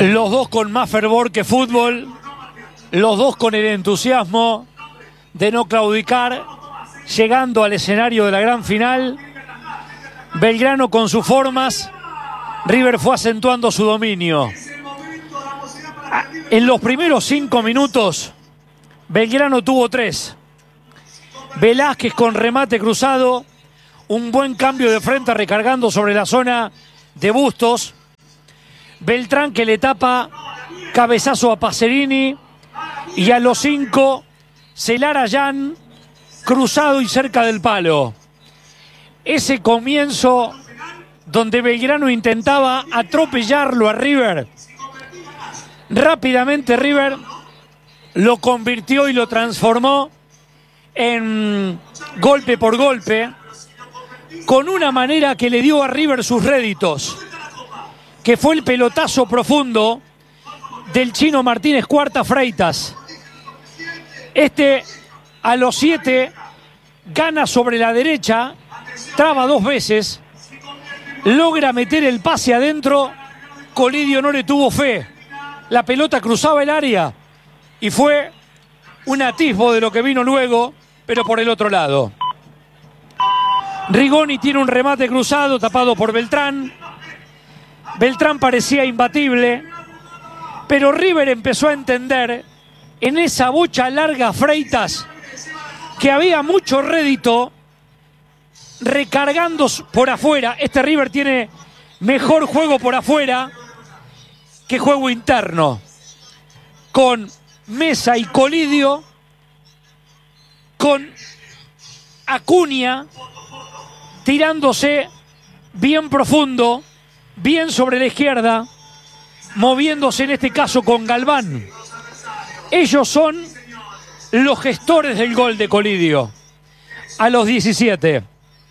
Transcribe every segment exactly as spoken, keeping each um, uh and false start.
Los dos con más fervor que fútbol, los dos con el entusiasmo de no claudicar, llegando al escenario de la gran final. Belgrano con sus formas, River fue acentuando su dominio. En los primeros cinco minutos, Belgrano tuvo tres. Velázquez con remate cruzado, un buen cambio de frente recargando sobre la zona de Bustos. Beltrán que le tapa cabezazo a Pacerini, y a los cinco Celarayán cruzado y cerca del palo. Ese comienzo donde Belgrano intentaba atropellarlo a River, rápidamente River lo convirtió y lo transformó en golpe por golpe, con una manera que le dio a River sus réditos, que fue el pelotazo profundo del chino Martínez Cuarta Freitas. Este a los siete gana sobre la derecha, traba dos veces, logra meter el pase adentro. Colidio no le tuvo fe, la pelota cruzaba el área y fue un atisbo de lo que vino luego, pero por el otro lado. Rigoni tiene un remate cruzado tapado por Beltrán. Beltrán parecía imbatible, pero River empezó a entender en esa bocha larga Freitas que había mucho rédito recargando por afuera. Este River tiene mejor juego por afuera que juego interno, con Mesa y Colidio, con Acuña tirándose bien profundo, bien sobre la izquierda, moviéndose en este caso con Galván. Ellos son los gestores del gol de Colidio a los diecisiete.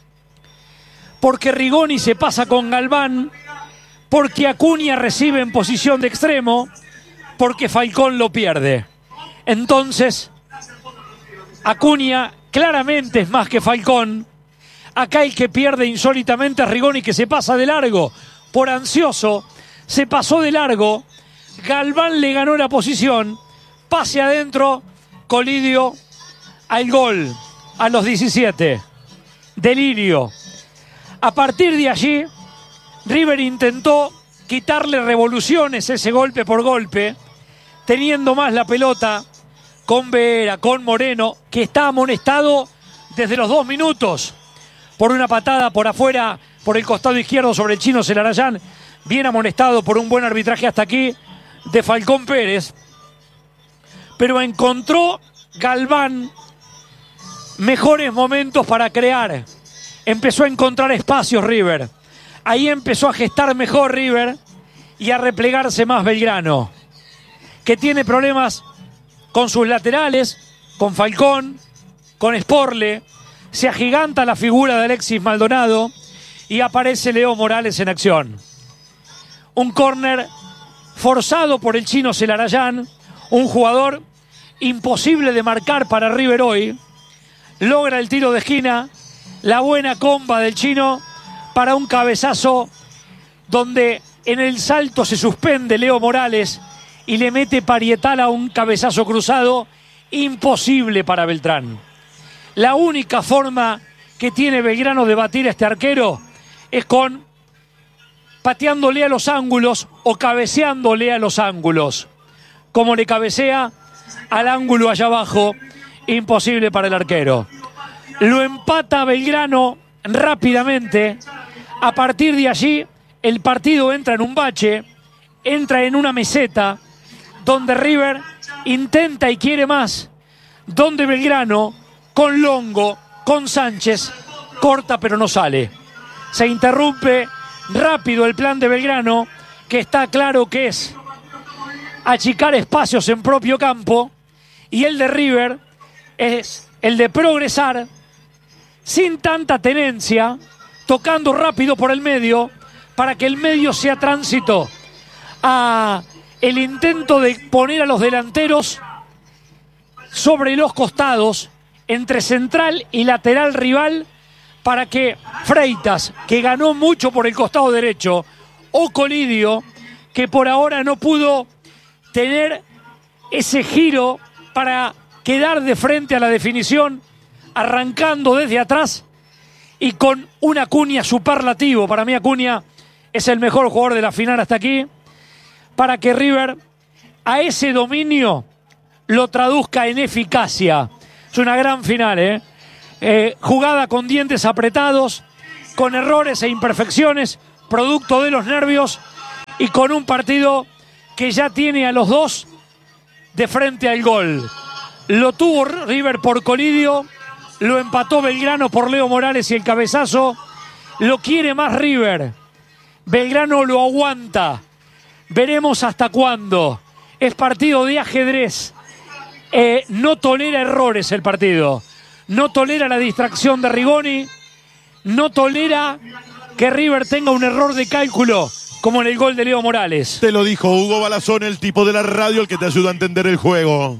Porque Rigoni se pasa con Galván, porque Acuña recibe en posición de extremo, porque Falcón lo pierde. Entonces, Acuña claramente es más que Falcón. Acá el que pierde insólitamente es Rigoni, que se pasa de largo por ansioso, se pasó de largo. Galván le ganó la posición, pase adentro, Colidio al gol a los diecisiete. Delirio. A partir de allí, River intentó quitarle revoluciones, ese golpe por golpe, teniendo más la pelota con Vera, con Moreno, que está amonestado desde los dos minutos por una patada por afuera, por el costado izquierdo sobre el chino Celarayán, bien amonestado por un buen arbitraje hasta aquí de Falcón Pérez. Pero encontró Galván mejores momentos para crear. Empezó a encontrar espacios River. Ahí empezó a gestar mejor River y a replegarse más Belgrano, que tiene problemas con sus laterales, con Falcón, con Sporle. Se agiganta la figura de Alexis Maldonado y aparece Leo Morales en acción. Un córner forzado por el chino Celarayán, un jugador imposible de marcar para River hoy. Logra el tiro de esquina, la buena comba del chino para un cabezazo donde en el salto se suspende Leo Morales y le mete parietal a un cabezazo cruzado imposible para Beltrán. La única forma que tiene Belgrano de batir a este arquero es con pateándole a los ángulos o cabeceándole a los ángulos. Como le cabecea al ángulo allá abajo, imposible para el arquero. Lo empata Belgrano rápidamente. A partir de allí, el partido entra en un bache, entra en una meseta, donde River intenta y quiere más, donde Belgrano, con Longo, con Sánchez, corta pero no sale. Se interrumpe rápido el plan de Belgrano, que está claro que es achicar espacios en propio campo, y el de River es el de progresar sin tanta tenencia, tocando rápido por el medio, para que el medio sea tránsito a el intento de poner a los delanteros sobre los costados, entre central y lateral rival, para que Freitas, que ganó mucho por el costado derecho, o Colidio, que por ahora no pudo tener ese giro para quedar de frente a la definición, arrancando desde atrás y con un Acuña superlativo. Para mí Acuña es el mejor jugador de la final hasta aquí, para que River a ese dominio lo traduzca en eficacia. Es una gran final, ¿eh? Eh, jugada con dientes apretados, con errores e imperfecciones, producto de los nervios, y con un partido que ya tiene a los dos de frente al gol. Lo tuvo River por Colidio, lo empató Belgrano por Leo Morales y el cabezazo. Lo quiere más River. Belgrano lo aguanta. Veremos hasta cuándo. Es partido de ajedrez. Eh, no tolera errores el partido. No tolera la distracción de Rigoni. No tolera que River tenga un error de cálculo como en el gol de Leo Morales. Te lo dijo Hugo Balazón, el tipo de la radio, el que te ayuda a entender el juego.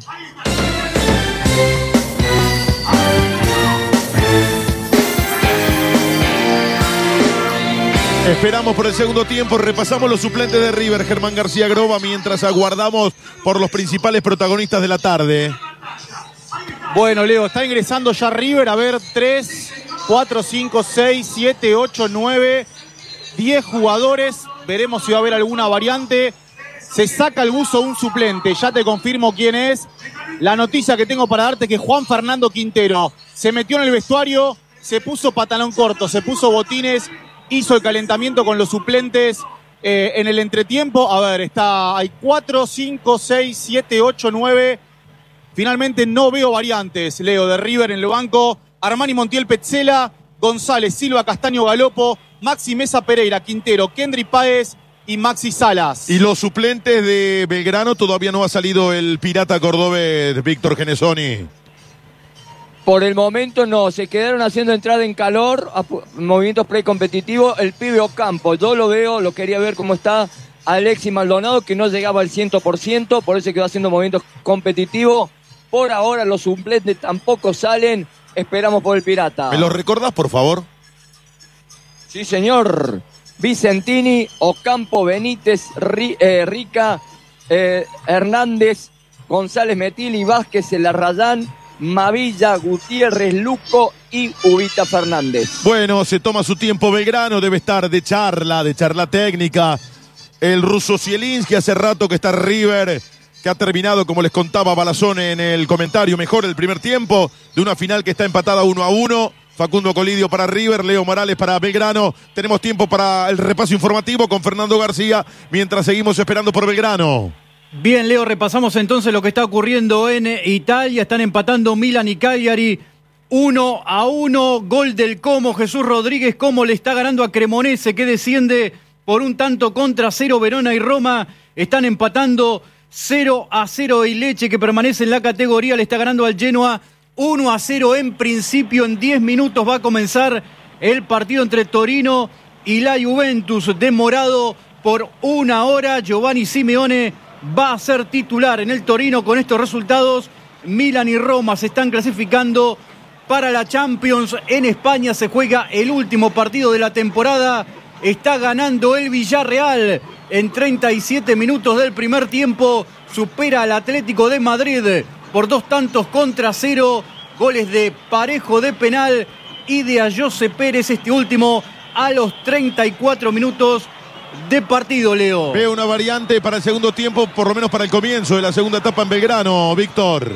Esperamos por el segundo tiempo, repasamos los suplentes de River, Germán García Groba, mientras aguardamos por los principales protagonistas de la tarde. Bueno, Leo, está ingresando ya River, a ver, tres, cuatro, cinco, seis, siete, ocho, nueve, diez jugadores. Veremos si va a haber alguna variante. Se saca el buzo un suplente, ya te confirmo quién es. La noticia que tengo para darte es que Juan Fernando Quintero se metió en el vestuario, se puso pantalón corto, se puso botines, hizo el calentamiento con los suplentes eh, en el entretiempo. A ver, está, hay cuatro, cinco, seis, siete, ocho, nueve. Finalmente no veo variantes, Leo, de River en el banco. Armani Montiel Petzela, González, Silva, Castaño, Galopo, Maxi Mesa Pereira, Quintero, Kendry Páez y Maxi Salas. Y los suplentes de Belgrano, todavía no ha salido el pirata cordobés Víctor Genesoni. Por el momento no, se quedaron haciendo entrada en calor, movimientos precompetitivos. El pibe Ocampo, yo lo veo, lo quería ver cómo está Alexis Maldonado, que no llegaba al cien por ciento, por eso quedó haciendo movimientos competitivos. Por ahora los suplentes tampoco salen, esperamos por el pirata. ¿Me lo recordás, por favor? Sí, señor. Vicentini, Ocampo, Benítez, Ri, eh, Rica, eh, Hernández, González Metili, Vázquez, Elarrayán, Mavilla, Gutiérrez, Luco y Ubita Fernández. Bueno, se toma su tiempo Belgrano, debe estar de charla, de charla técnica. El ruso Zielinski, hace rato que está River, que ha terminado, como les contaba Balazón en el comentario, mejor el primer tiempo de una final que está empatada uno a uno. Facundo Colidio para River, Leo Morales para Belgrano. Tenemos tiempo para el repaso informativo con Fernando García, mientras seguimos esperando por Belgrano. Bien, Leo, repasamos entonces lo que está ocurriendo en Italia. Están empatando Milan y Cagliari uno a uno. Gol del Como, Jesús Rodríguez. Como le está ganando a Cremonese, que desciende por un tanto contra cero. Verona y Roma están empatando cero a cero. Y Leche, que permanece en la categoría, le está ganando al Genoa uno a cero. En principio, en diez minutos va a comenzar el partido entre Torino y la Juventus. Demorado por una hora. Giovanni Simeone va a ser titular en el Torino. Con estos resultados, Milan y Roma se están clasificando para la Champions. En España se juega el último partido de la temporada. Está ganando el Villarreal en treinta y siete minutos del primer tiempo. Supera al Atlético de Madrid por dos tantos contra cero. Goles de Parejo de penal y de Ayose Pérez, este último a los treinta y cuatro minutos de partido, Leo. Veo una variante para el segundo tiempo, por lo menos para el comienzo de la segunda etapa en Belgrano, Víctor.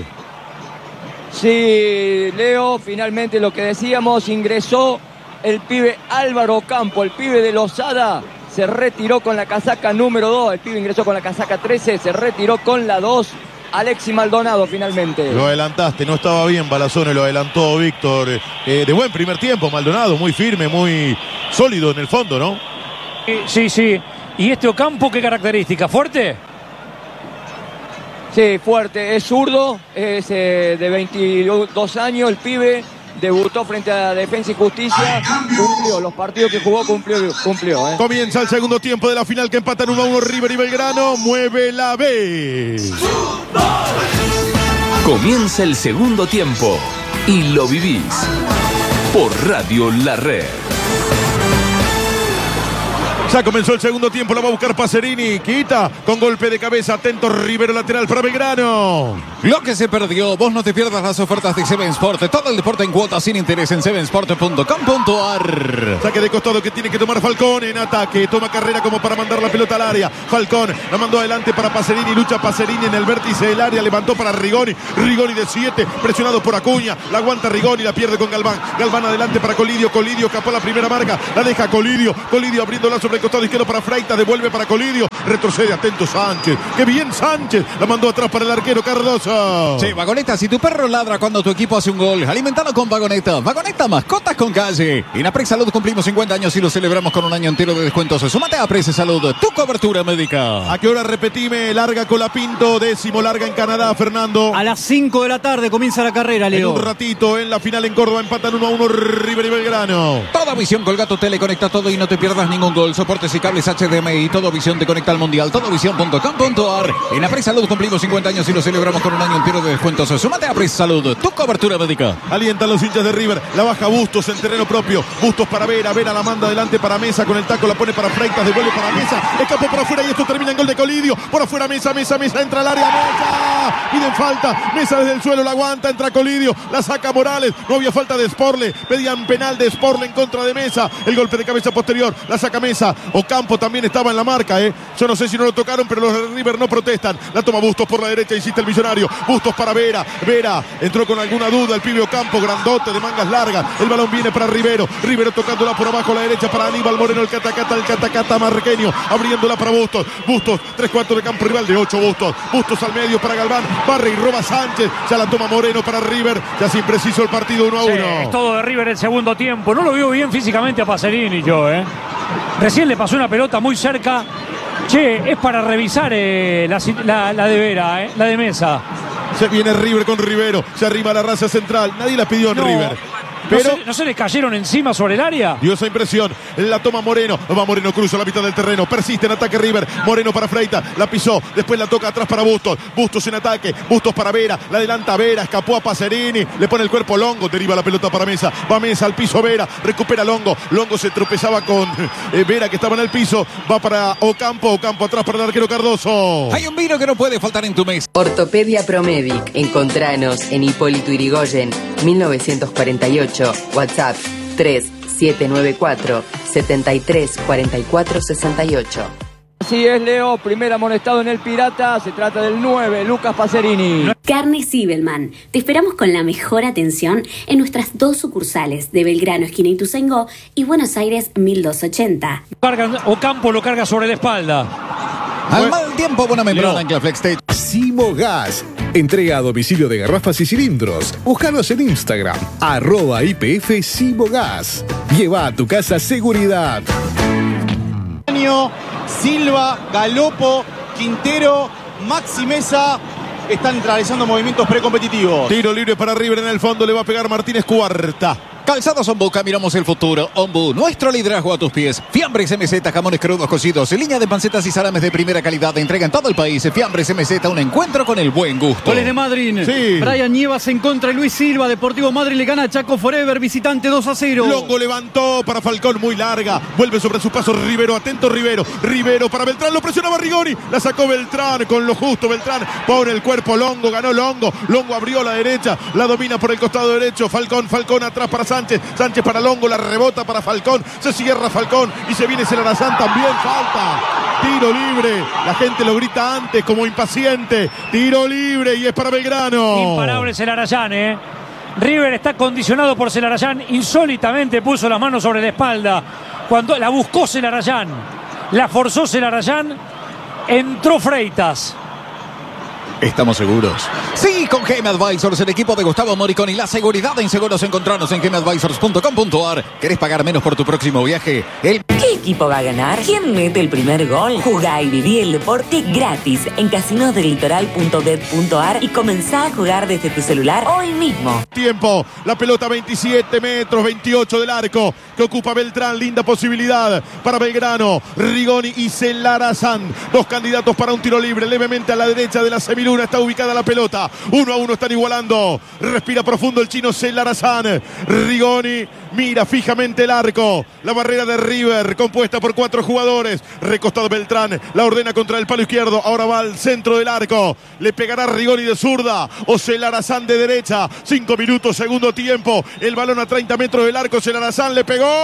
Sí, Leo, finalmente lo que decíamos, ingresó el pibe Álvaro Ocampo, el pibe de Losada, se retiró con la casaca número dos, el pibe ingresó con la casaca trece, se retiró con la dos, Alexis Maldonado finalmente. Lo adelantaste, no estaba bien Balazón, lo adelantó Víctor. Eh, de buen primer tiempo, Maldonado, muy firme, muy sólido en el fondo, ¿no? Sí, sí. ¿Y este Ocampo qué característica? ¿Fuerte? Sí, fuerte. Es zurdo, es eh, de veintidós años, el pibe. Debutó frente a Defensa y Justicia. Cumplió los partidos que jugó, cumplió. cumplió eh. Comienza el segundo tiempo de la final que empatan uno a uno River y Belgrano. Mueve la B. Comienza el segundo tiempo y lo vivís por Radio La Red. Ya comenzó el segundo tiempo, la va a buscar Pacerini. Quita con golpe de cabeza. Atento Rivero, lateral para Belgrano. Lo que se perdió, vos no te pierdas las ofertas de Seven Sport. Todo el deporte en cuotas sin interés en seven sport punto com punto a r. Saque de costado que tiene que tomar Falcón en ataque. Toma carrera como para mandar la pelota al área. Falcón la mandó adelante para Pacerini. Lucha Pacerini en el vértice del área. Levantó para Rigoni. Rigoni de siete. Presionado por Acuña. La aguanta Rigoni. La pierde con Galván. Galván adelante para Colidio. Colidio escapó la primera marca. La deja Colidio. Colidio abriéndola sobre el costado izquierdo para Freitas. Devuelve para Colidio. Retrocede. Atento Sánchez. ¡Qué bien Sánchez! La mandó atrás para el arquero Cardoso. Sí, Vagoneta, si tu perro ladra cuando tu equipo hace un gol, alimentalo con Vagoneta. Vagoneta, mascotas con calle. En Apres Salud cumplimos cincuenta años y lo celebramos con un año entero de descuentos. Súmate a Apres Salud, tu cobertura médica. ¿A qué hora repetime? Larga Colapinto, décimo larga en Canadá, Fernando. A las cinco de la tarde comienza la carrera, Leo. En un ratito, en la final en Córdoba, empatan uno a uno River y Belgrano. Toda Visión Colgato Tele conecta todo y no te pierdas ningún gol. Soportes y cables H D M I. Todo Visión te conecta al Mundial. todo visión punto com punto a r. En Apres Salud cumplimos cincuenta años y lo celebramos con un año entero de descuentos. Súmate a Apres Salud, tu cobertura médica. Alientan los hinchas de River. La baja Bustos en terreno propio. Bustos para Vera. Vera la manda adelante para Mesa. Con el taco la pone para Freitas. Devuelve para Mesa. Escapó por afuera y esto termina en gol de Colidio. Por afuera Mesa, Mesa, Mesa. Entra al área. Mesa. Piden falta. Mesa desde el suelo la aguanta. Entra Colidio. La saca Morales. No había falta de Sporle. Pedían penal de Sporle en contra de Mesa. El golpe de cabeza posterior. La saca Mesa. Ocampo también estaba en la marca. ¿eh? Yo no sé si no lo tocaron, pero los de River no protestan. La toma Bustos por la derecha. Insiste el millonario. Bustos para Vera. Vera entró con alguna duda el pibe Ocampo, grandote de mangas largas. El balón viene para Rivero. Rivero tocándola por abajo a la derecha para Aníbal Moreno. El catacata, el catacata marqueño. Abriéndola para Bustos. Bustos, tres cuartos de campo rival de ocho Bustos. Bustos al medio para Galván. Barre y roba Sánchez. Ya la toma Moreno para River. Ya sin preciso el partido uno a uno. Sí, es todo de River el segundo tiempo. No lo vio bien físicamente a Pacerini yo, ¿eh? Recién le pasó una pelota muy cerca. Che, es para revisar eh, la, la, la de Vera, eh, la de Mesa. Se viene River con Rivero. Se arriba la raza central. Nadie la pidió en No. River. ¿No Pero se, ¿No se les cayeron encima sobre el área? dio esa impresión. La toma Moreno. Va Moreno, cruza la mitad del terreno. Persiste en ataque River. Moreno para Freitas. La pisó. Después la toca atrás para Bustos. Bustos en ataque. Bustos para Vera. La adelanta Vera. Escapó a Pacerini. Le pone el cuerpo Longo. Deriva la pelota para Mesa. Va Mesa al piso Vera. Recupera Longo. Longo se tropezaba con eh, Vera que estaba en el piso. Va para Ocampo. Ocampo atrás para el arquero Cardoso. Hay un vino que no puede faltar en tu mesa. Ortopedia Promedic. Encontranos en Hipólito Yrigoyen, mil novecientos cuarenta y ocho. WhatsApp tres siete nueve cuatro siete tres cuatro cuatro seis ocho. Así es, Leo, primer amonestado en el Pirata, se trata del nueve, Lucas Pacerini. Carnes Sibelman. Te esperamos con la mejor atención en nuestras dos sucursales de Belgrano, esquina Ituzaingó, y Buenos Aires mil doscientos ochenta. Cargan, Ocampo lo carga sobre la espalda. Al mal tiempo, buena membrana en Claflex State. Simogas. Entrega a domicilio de garrafas y cilindros. Búscanos en Instagram, arroba I P F Simogas. Lleva a tu casa seguridad. Silva, Galopo, Quintero, Maxi Mesa están realizando movimientos precompetitivos. Tiro libre para River en el fondo. Le va a pegar Martínez Cuarta. Calzados Ombu, miramos el futuro. Ombu, nuestro liderazgo a tus pies. Fiambres M Z, jamones crudos cocidos. Línea de pancetas y salames de primera calidad. Entrega en todo el país. Fiambres M Z, un encuentro con el buen gusto. Goles de Madrid. Sí. Brian Nievas en contra de Luis Silva. Deportivo Madrid le gana a Chaco Forever. Visitante dos a cero. Longo levantó para Falcón, muy larga. Vuelve sobre su paso Rivero. Atento Rivero. Rivero para Beltrán. Lo presionaba Rigoni. La sacó Beltrán con lo justo. Beltrán pone el cuerpo. Longo ganó Longo. Longo abrió la derecha. La domina por el costado derecho. Falcón. Falcón atrás para Sánchez. Sánchez para Longo. La rebota para Falcón. Se cierra Falcón. Y se viene Celarazán también. Falta. Tiro libre. La gente lo grita antes como impaciente. Tiro libre y es para Belgrano. Imparable Celarayán, ¿eh? River está condicionado por Celarayán. Insólitamente puso las manos sobre la espalda. Cuando la buscó Celarayán, la forzó Celarayán, entró Freitas. Estamos seguros. Sí, con Game Advisors, el equipo de Gustavo Moricón y la seguridad en seguros. Encontrarnos en game advisors punto com punto a r. ¿Querés pagar menos por tu próximo viaje? El... ¿Qué equipo va a ganar? ¿Quién mete el primer gol? Jugá y viví el deporte gratis en casinos del litoral punto bet punto a r y comenzá a jugar desde tu celular hoy mismo. Tiempo, la pelota veintisiete metros, veintiocho del arco que ocupa Beltrán. Linda posibilidad para Belgrano. Rigoni y Celarazán, dos candidatos para un tiro libre levemente a la derecha de la segunda. semiluna está ubicada la pelota. Uno a uno están igualando. Respira profundo el chino Selarazán. Rigoni mira fijamente el arco. La barrera de River, compuesta por cuatro jugadores. Recostado Beltrán, la ordena contra el palo izquierdo. Ahora va al centro del arco. Le pegará Rigoni de zurda o Selarazán de derecha. Cinco minutos, segundo tiempo. El balón a treinta metros del arco. Selarazán le pegó.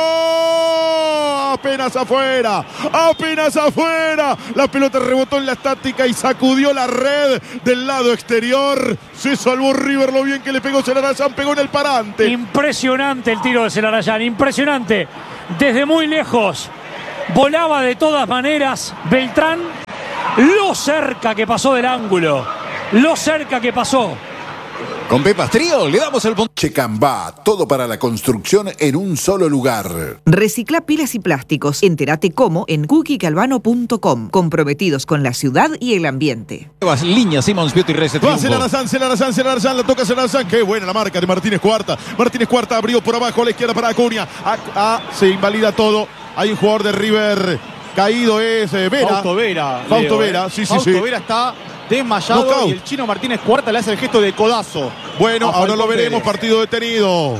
Apenas afuera. Apenas afuera. La pelota rebotó en la estática y sacudió la red del lado exterior. Se salvó River, lo bien que le pegó Selarazán. Pegó en el parante. Impresionante el tiro de Selarazán. Impresionante. Desde muy lejos. Volaba de todas maneras Beltrán. Lo cerca que pasó del ángulo. Lo cerca que pasó. Con Pepas Trío le damos el punto. Checambá, todo para la construcción en un solo lugar. Recicla pilas y plásticos. Entérate cómo en cookie calvano punto com. Comprometidos con la ciudad y el ambiente. Nuevas líneas Simmons Beauty Reset. Va Selarazán, Selarazán, Selarazán, la toca Selarazán. Qué buena la marca de Martínez Cuarta. Martínez Cuarta abrió por abajo a la izquierda para Acuña. A, a, se invalida todo. Hay un jugador de River caído, es eh, Vera. Fausto Vera. Fausto Leo, Vera, eh. sí, sí, Fausto sí. Vera está desmayado Knockout. y el chino Martínez Cuarta le hace el gesto de codazo. Bueno, a ahora lo Falcón veremos, Pérez. partido detenido.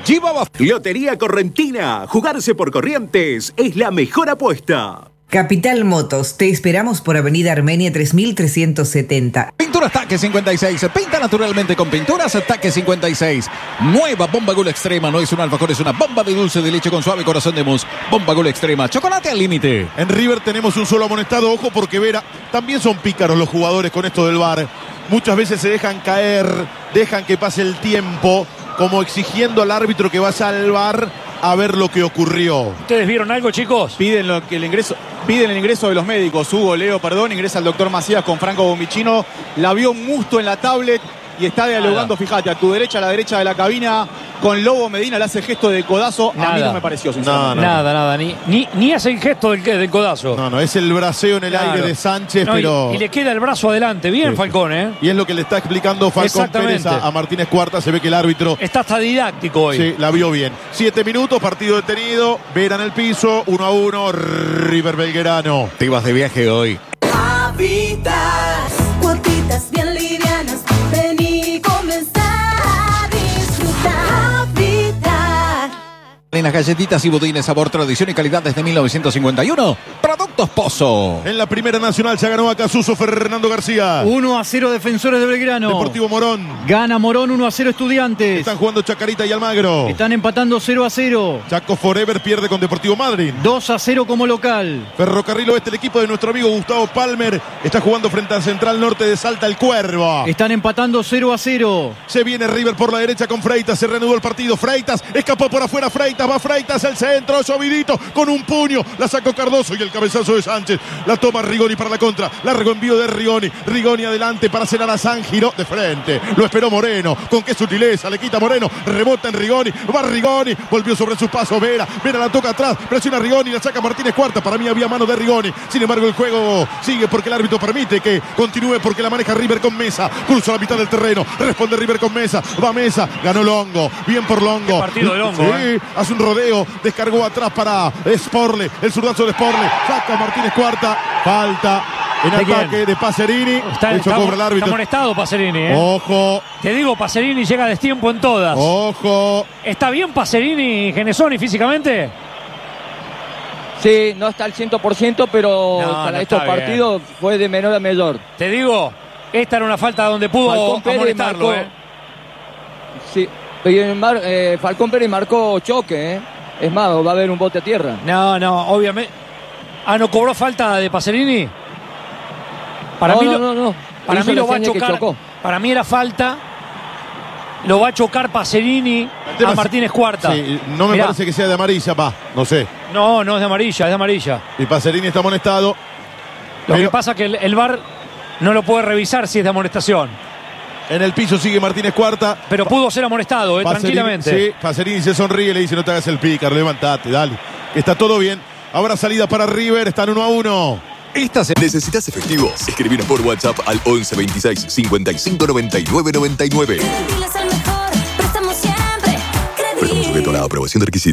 Lotería Correntina. Jugarse por Corrientes es la mejor apuesta. Capital Motos, te esperamos por Avenida Armenia tres mil trescientos setenta. Pinturas Taque cincuenta y seis. Pinta naturalmente con Pinturas Taque cincuenta y seis. Nueva Bomba Gula Extrema. No es un alfajor, es una bomba de dulce de leche con suave corazón de mousse. Bomba Gula Extrema. Chocolate al límite. En River tenemos un solo amonestado. Ojo porque Vera, también son pícaros los jugadores con esto del V A R. Muchas veces se dejan caer, dejan que pase el tiempo, como exigiendo al árbitro que vaya al V A R a ver lo que ocurrió. ¿Ustedes vieron algo, chicos? Piden lo que el ingreso, piden el ingreso de los médicos. Hugo, Leo, perdón, ingresa el doctor Macías con Franco Bombicino. La vio Musto en la tablet y está dialogando, Nada. fíjate, a tu derecha, a la derecha de la cabina, con Lobo Medina, le hace gesto de codazo. Nada. A mí no me pareció, sinceramente. No, no. Nada, nada. Ni, ni, ni hace el gesto del, del codazo. No, no, es el braceo en el Claro. aire de Sánchez, No, y- pero... y, le queda el brazo adelante. Bien, Sí. Falcón, ¿eh? Y es lo que le está explicando Falcón Pérez Exactamente. a, a Martínez Cuarta. Se ve que el árbitro Está hasta didáctico hoy. sí, la vio bien. Siete minutos, partido detenido. Vera en el piso, uno a uno, River Belgrano. Te ibas de viaje hoy. Habitas, cuotitas bien livianas, vení y comenzá a disfrutar. Habitat. En las galletitas y budines, sabor, tradición y calidad desde mil novecientos cincuenta y uno. Productos Pozo. En la primera nacional ya ganó a Casuso Fernando García. uno a cero Defensores de Belgrano. Deportivo Morón. Gana Morón uno a cero Estudiantes. Están jugando Chacarita y Almagro. Están empatando cero a cero. Chaco Forever pierde con Deportivo Madryn. dos a cero como local. Ferrocarril Oeste, el equipo de nuestro amigo Gustavo Palmer, está jugando frente a Central Norte de Salta el Cuervo. Están empatando cero a cero. Se viene River por la derecha con Freitas, se reanudó el partido. Freitas escapó por afuera, Freitas, va Freitas, el centro, Llovidito con un puño, la sacó Cardoso y el cabezazo de Sánchez. La toma Rigoni para la contra, largo envío de Rigoni. Rigoni adelante para Selarazán, giró de frente. Lo esperó Moreno, con qué sutileza, le quita Moreno, rebota en Rigoni, va Rigoni, volvió sobre sus pasos Vera. Vera la toca atrás, presiona Rigoni, la saca Martínez Cuarta. Para mí había mano de Rigoni. Sin embargo, el juego sigue porque el árbitro permite que continúe porque la maneja River con Mesa. Cruza la mitad del terreno, responde River con Mesa. Va Mesa, ganó Longo, bien por Longo. Qué partido de Longo, Sí, eh. hace un rodeo, descargó atrás para Sporle, el zurdazo de Sporle. Saca Martínez Cuarta, falta en ¿De ataque quién? de Pacerini. Está, Eso está, cobra el está árbitro. amonestado Pacerini, ¿eh? Ojo, Te digo, Pacerini llega a destiempo en todas. ojo. ¿Está bien Pacerini, Genesoni, físicamente? Sí, no está al cien por ciento, pero No, para no estos está bien. partidos fue de menor a mayor. Te digo, esta era una falta donde pudo Falcón Pérez amonestarlo, marcó- ¿eh? Sí, y en mar- eh, Falcón Pérez marcó choque, ¿eh? Es más, va a haber un bote a tierra. No, no, obviamente. Ah, ¿no cobró falta de Pacerini? Para no, mí no, lo, no, no. Para Hizo mí la lo va a seña que chocar. chocó. Para mí era falta. Lo va a chocar Pacerini a Martínez Cuarta. Sí, no me Mirá. parece que sea de amarilla, va, no sé. No, no es de amarilla, es de amarilla. Y Pacerini está amonestado. Lo Pero que pasa es que el, el V A R no lo puede revisar si es de amonestación. en el piso sigue Martínez Cuarta. Pero pudo ser amonestado, eh, Pacerini, tranquilamente. Sí, Pacerini se sonríe y le dice: no te hagas el pícaro, levantate, dale. Está todo bien. Ahora salida para River, están uno a uno. ¿Necesitas efectivos? Escribinos por WhatsApp al once veintiséis cincuenta y cinco noventa y nueve noventa y nueve. Credibil es el mejor, prestamos siempre. Préstamo sujeto a la aprobación de requisitos.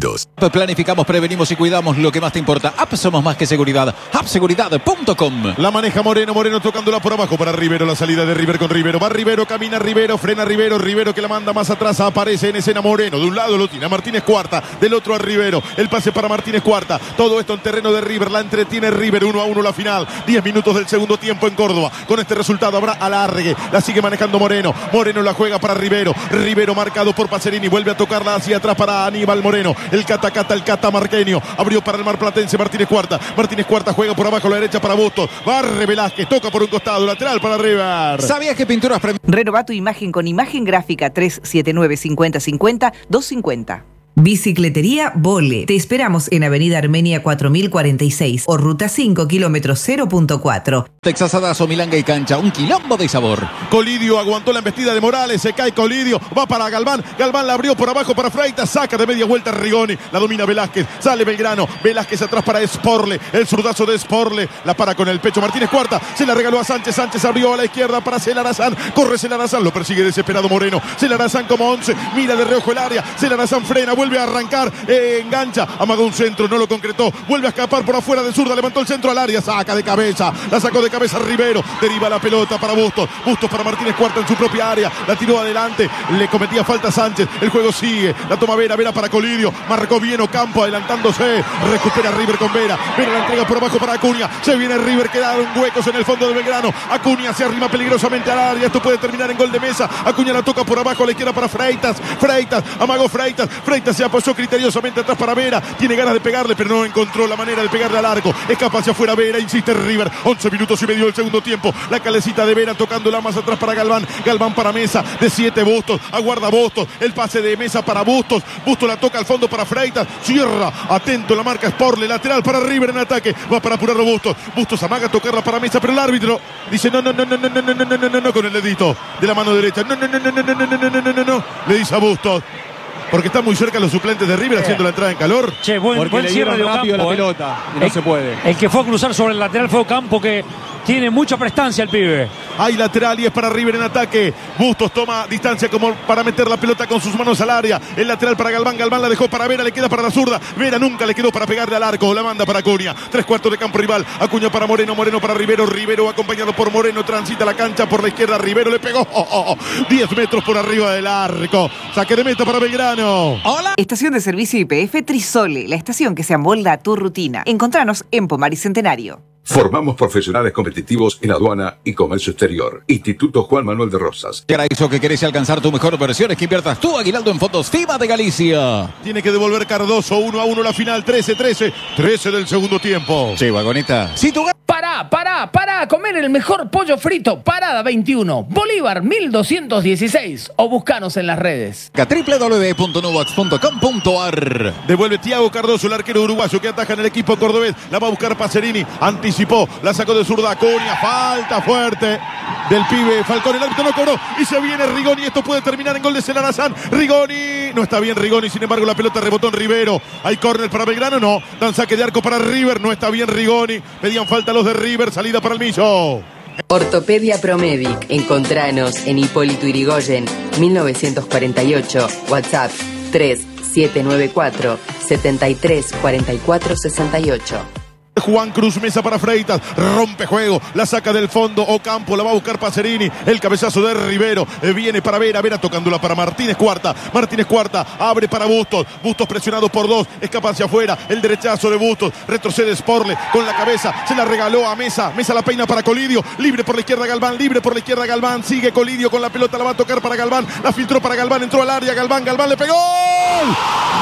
planificamos, prevenimos y cuidamos lo que más te importa. App somos más que seguridad. app seguridad punto com. La maneja Moreno, Moreno tocándola por abajo para Rivero, la salida de River con Rivero. Va Rivero, camina Rivero, frena Rivero, Rivero que la manda más atrás, aparece en escena Moreno. De un lado lo tiene a Martínez Cuarta, del otro a Rivero. El pase para Martínez Cuarta. Todo esto en terreno de River, la entretiene River, uno a uno la final. diez minutos del segundo tiempo en Córdoba. Con este resultado habrá alargue. La sigue manejando Moreno. Moreno la juega para Rivero. Rivero marcado por Pacerini. Vuelve a tocarla hacia atrás para Aníbal Moreno. El catacata, el catamarqueño. Abrió para el marplatense Martínez Cuarta. Martínez Cuarta juega por abajo a la derecha para Bustos. Barre Velázquez. Toca por un costado. Lateral para River. ¿Sabías que Pinturas Premium? Renova tu imagen con imagen gráfica tres siete nueve cinco cero cinco cero dos cinco cero. Bicicletería Vole. Te esperamos en Avenida Armenia cuatro mil cuarenta y seis o Ruta cinco, kilómetro cero punto cuatro. Texas Adazo, Milanga y Cancha. Un quilombo de sabor. Colidio aguantó la embestida de Morales. Se cae Colidio. Va para Galván. Galván la abrió por abajo para Freitas. Saca de media vuelta Rigoni. La domina Velázquez. Sale Belgrano. Velázquez atrás para Sporle. El zurdazo de Sporle. La para con el pecho Martínez Cuarta. Se la regaló a Sánchez. Sánchez abrió a la izquierda para Celarazán. Corre Celarazán. Lo persigue desesperado Moreno. Celarazán como once. Mira de reojo el área. Celarazán frena. Vuelve a arrancar, eh, engancha, amagó un centro, no lo concretó, vuelve a escapar por afuera de zurda, levantó el centro al área, saca de cabeza, la sacó de cabeza Rivero, deriva la pelota para Bustos, Bustos para Martínez Cuarta en su propia área, la tiró adelante, le cometía falta Sánchez, el juego sigue, la toma Vera, Vera para Colidio, marcó bien Ocampo adelantándose, recupera River con Vera, Vera la entrega por abajo para Acuña, se viene River, quedaron huecos en el fondo de Belgrano, Acuña se arrima peligrosamente al área, esto puede terminar en gol de Mesa, Acuña la toca por abajo a la izquierda para Freitas, Freitas, amagó Freitas, Freitas se apoyó criteriosamente atrás para Vera, tiene ganas de pegarle pero no encontró la manera de pegarle al arco, escapa hacia afuera Vera, insiste River, once minutos y medio del segundo tiempo, la calecita de Vera tocándola más atrás para Galván, Galván para Mesa, de siete Bustos, aguarda Bustos, el pase de Mesa para Bustos, Bustos la toca al fondo para Freitas, cierra, atento la marca Sporle, lateral para River en ataque, va para apurarlo Bustos, Bustos amaga tocarla para Mesa, pero el árbitro dice no, no, no, no, no, no, no, no, no, no, no, con el dedito de la mano derecha, no, no, no, no, no, no, no, no, no, no, no, no, le dice a Bustos. Porque están muy cerca los suplentes de River haciendo la entrada en calor. Che, buen, Porque buen le cierre dieron de rápido Ocampo, la eh. pelota y no el, se puede. El que fue a cruzar sobre el lateral fue Ocampo, que tiene mucha prestancia el pibe. Hay lateral y es para River en ataque. Bustos toma distancia como para meter la pelota con sus manos al área. El lateral para Galván. Galván la dejó para Vera. Le queda para la zurda. Vera nunca le quedó para pegarle al arco. La manda para Acuña. Tres cuartos de campo rival. Acuña para Moreno. Moreno para Rivero. Rivero acompañado por Moreno. Transita la cancha por la izquierda. Rivero le pegó. Oh, oh, oh. diez metros por arriba del arco. Saque de meta para Belgrano. Hola. Estación de servicio I P F Trisole. La estación que se amolda a tu rutina. Encontranos en Pomar y Centenario. Formamos profesionales competitivos en aduana y comercio exterior. Instituto Juan Manuel de Rosas. Para eso que querés alcanzar tu mejor versión es que inviertas tu aguinaldo en fondos FIBA de Galicia. Tiene que devolver Cardoso uno a uno la final. trece trece. trece del segundo tiempo. Sí, vagoneta. Si tu Pará, pará, pará a comer el mejor pollo frito. Parada veintiuno, Bolívar mil doscientos dieciséis. O buscanos en las redes. doble u doble u doble u punto nubox punto com punto a r. Devuelve Thiago Cardoso, el arquero uruguayo que ataja en el equipo cordobés. La va a buscar Pacerini. Anticipó, la sacó de zurda Acuña. Falta fuerte del pibe Falcón. El árbitro no cobró y se viene Rigoni. Esto puede terminar en gol de Celarazán. Rigoni. No está bien Rigoni, sin embargo la pelota rebotó en Rivero. Hay córner para Belgrano, no. Dan saque de arco para River. No está bien Rigoni. Pedían falta los de River. Salida para el Millo. Ortopedia Promedic. Encontranos en Hipólito Yrigoyen, mil novecientos cuarenta y ocho. WhatsApp tres siete nueve cuatro siete tres cuatro cuatro seis ocho. Juan Cruz, Mesa para Freitas, rompe juego, la saca del fondo, Ocampo, la va a buscar Pacerini, el cabezazo de Rivero, eh, viene para Vera, Vera tocándola para Martínez Cuarta, Martínez Cuarta, abre para Bustos, Bustos presionado por dos, escapa hacia afuera, el derechazo de Bustos, retrocede Sporle con la cabeza, se la regaló a Mesa, Mesa la peina para Colidio, libre por la izquierda Galván, libre por la izquierda Galván, sigue Colidio con la pelota, la va a tocar para Galván, la filtró para Galván, entró al área, Galván, Galván le pegó, ¡gol!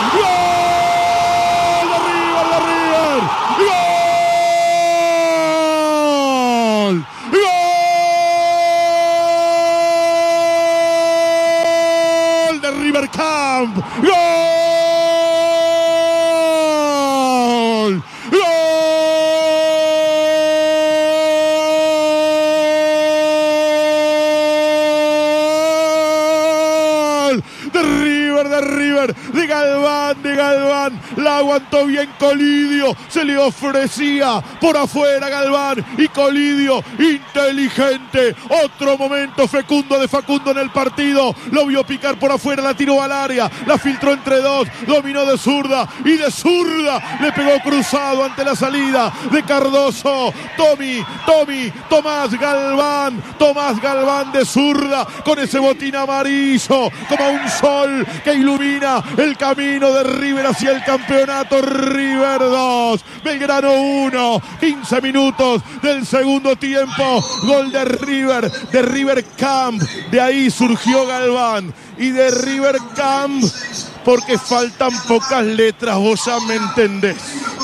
¡Gol! ¡De River, de River! ¡Gol! ¡Gol de River Camp! ¡Gol! ¡Gol! De River, de River River, de Galván, de Galván, la aguantó bien Colidio, se le ofrecía por afuera Galván y Colidio, inteligente, otro momento fecundo de Facundo en el partido, lo vio picar por afuera, la tiró al área, la filtró entre dos, dominó de zurda y de zurda, le pegó cruzado ante la salida de Cardoso, Tommy, Tommy, Tomás Galván, Tomás Galván de zurda, con ese botín amarillo, como un sol que ilumina el camino de River hacia el campeonato. River dos, Belgrano uno, quince minutos del segundo tiempo, gol de River, de River Camp, de ahí surgió Galván, y de River Camp, porque faltan pocas letras, vos ya me entendés.